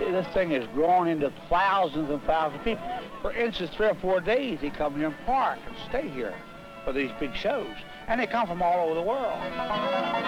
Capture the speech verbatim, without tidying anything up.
this thing has grown into thousands and thousands of people. For instance, three or four days, they come here and park and stay here for these big shows. And they come from all over the world.